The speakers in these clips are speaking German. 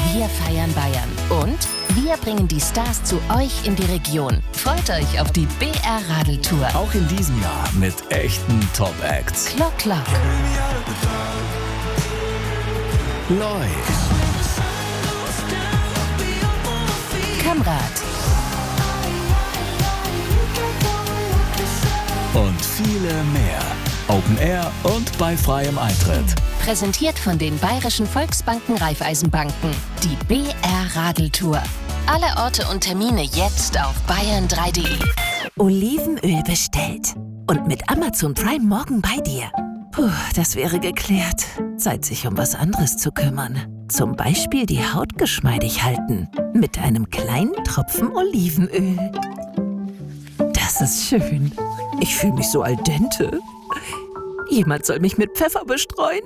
Wir feiern Bayern und wir bringen die Stars zu euch in die Region. Freut euch auf die BR-Radeltour. Auch in diesem Jahr mit echten Top-Acts. Klock, Klock. Lloyd. Kamrat. Und viele mehr. Open Air und bei freiem Eintritt. Präsentiert von den Bayerischen Volksbanken Raiffeisenbanken. Die BR-Radeltour. Alle Orte und Termine jetzt auf bayern3.de. Olivenöl bestellt. Und mit Amazon Prime morgen bei dir. Puh, das wäre geklärt. Zeit, sich um was anderes zu kümmern. Zum Beispiel die Haut geschmeidig halten. Mit einem kleinen Tropfen Olivenöl. Das ist schön. Ich fühle mich so al dente. Jemand soll mich mit Pfeffer bestreuen.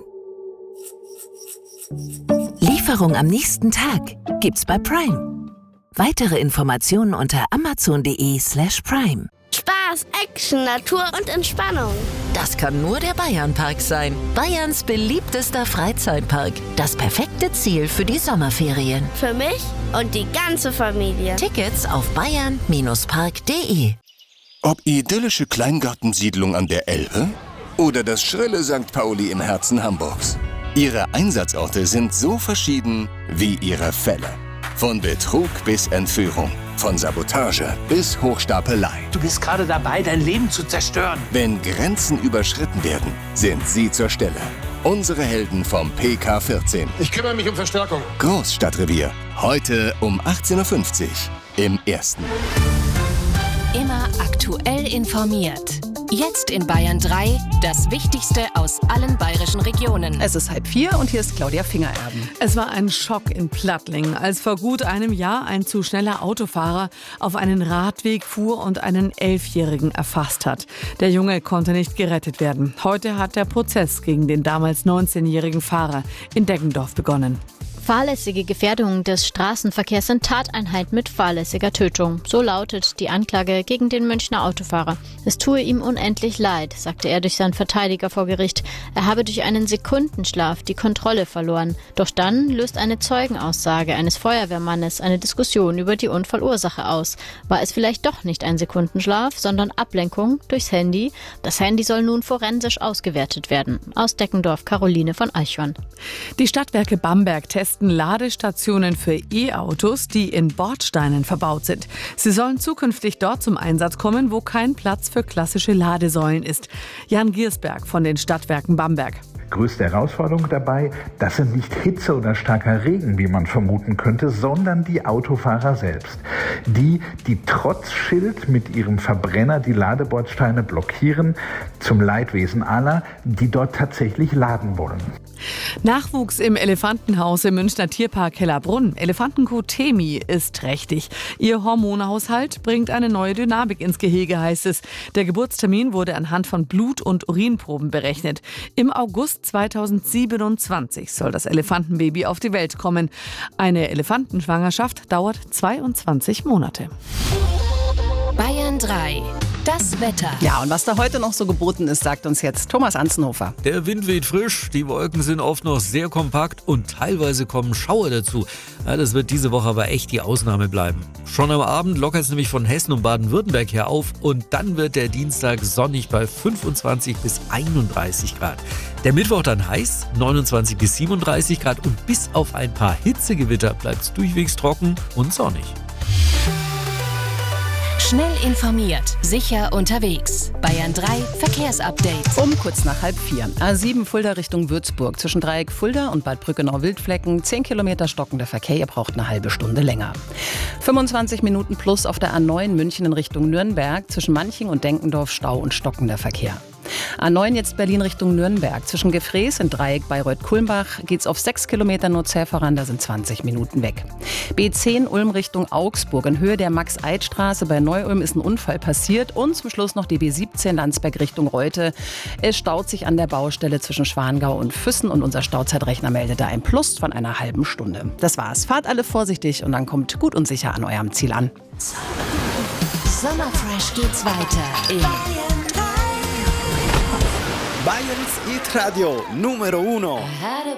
Lieferung am nächsten Tag gibt's bei Prime. Weitere Informationen unter amazon.de/prime. Spaß, Action, Natur und Entspannung. Das kann nur der Bayernpark sein. Bayerns beliebtester Freizeitpark. Das perfekte Ziel für die Sommerferien. Für mich und die ganze Familie. Tickets auf bayern-park.de. Ob idyllische Kleingartensiedlung an der Elbe oder das schrille St. Pauli im Herzen Hamburgs. Ihre Einsatzorte sind so verschieden wie ihre Fälle. Von Betrug bis Entführung, von Sabotage bis Hochstapelei. Du bist gerade dabei, dein Leben zu zerstören. Wenn Grenzen überschritten werden, sind sie zur Stelle. Unsere Helden vom PK14. Ich kümmere mich um Verstärkung. Großstadtrevier. Heute um 18.50 Uhr im Ersten. Immer aktuell informiert. Jetzt in Bayern 3, das Wichtigste aus allen bayerischen Regionen. Es ist 3:30 und hier ist Claudia Fingererben. Es war ein Schock in Plattlingen, als vor gut einem Jahr ein zu schneller Autofahrer auf einen Radweg fuhr und einen 11-Jährigen erfasst hat. Der Junge konnte nicht gerettet werden. Heute hat der Prozess gegen den damals 19-jährigen Fahrer in Deggendorf begonnen. Fahrlässige Gefährdung des Straßenverkehrs in Tateinheit mit fahrlässiger Tötung. So lautet die Anklage gegen den Münchner Autofahrer. Es tue ihm unendlich leid, sagte er durch seinen Verteidiger vor Gericht. Er habe durch einen Sekundenschlaf die Kontrolle verloren. Doch dann löst eine Zeugenaussage eines Feuerwehrmannes eine Diskussion über die Unfallursache aus. War es vielleicht doch nicht ein Sekundenschlaf, sondern Ablenkung durchs Handy? Das Handy soll nun forensisch ausgewertet werden. Aus Deggendorf, Caroline von Eichhorn. Die Stadtwerke Bamberg testen Ladestationen für E-Autos, die in Bordsteinen verbaut sind. Sie sollen zukünftig dort zum Einsatz kommen, wo kein Platz für klassische Ladesäulen ist. Jan Giersberg von den Stadtwerken Bamberg. Größte Herausforderung dabei, das sind nicht Hitze oder starker Regen, wie man vermuten könnte, sondern die Autofahrer selbst. Die trotz Schild mit ihrem Verbrenner die Ladebordsteine blockieren, zum Leidwesen aller, die dort tatsächlich laden wollen. Nachwuchs im Elefantenhaus im Münchner Tierpark Hellerbrunn. Elefantenkuh Temi ist trächtig. Ihr Hormonhaushalt bringt eine neue Dynamik ins Gehege, heißt es. Der Geburtstermin wurde anhand von Blut- und Urinproben berechnet. Im August 2027 soll das Elefantenbaby auf die Welt kommen. Eine Elefantenschwangerschaft dauert 22 Monate. Bayern 3. Das Wetter. Ja, und was da heute noch so geboten ist, sagt uns jetzt Thomas Anzenhofer. Der Wind weht frisch, die Wolken sind oft noch sehr kompakt und teilweise kommen Schauer dazu. Ja, das wird diese Woche aber echt die Ausnahme bleiben. Schon am Abend lockert es nämlich von Hessen und Baden-Württemberg her auf und dann wird der Dienstag sonnig bei 25 bis 31 Grad. Der Mittwoch dann heiß, 29 bis 37 Grad und bis auf ein paar Hitzegewitter bleibt es durchwegs trocken und sonnig. Schnell informiert, sicher unterwegs. Bayern 3 Verkehrsupdate. Um kurz nach 3:30. A7 Fulda Richtung Würzburg. Zwischen Dreieck Fulda und Bad Brückenau-Wildflecken. 10 Kilometer stockender Verkehr. Ihr braucht eine halbe Stunde länger. 25 Minuten plus auf der A9 München in Richtung Nürnberg. Zwischen Manching und Denkendorf Stau und stockender Verkehr. A9 jetzt Berlin Richtung Nürnberg. Zwischen Gefrees und Dreieck Bayreuth-Kulmbach geht's auf 6 Kilometer nur zäh voran, da sind 20 Minuten weg. B10 Ulm Richtung Augsburg. In Höhe der Max-Eid-Straße bei Neu-Ulm ist ein Unfall passiert. Und zum Schluss noch die B17 Landsberg Richtung Reute. Es staut sich an der Baustelle zwischen Schwangau und Füssen und unser Stauzeitrechner meldet da ein Plus von einer halben Stunde. Das war's. Fahrt alle vorsichtig und dann kommt gut und sicher an eurem Ziel an. Sommerfresh geht's weiter in Bayerns Hit Radio Numero 1.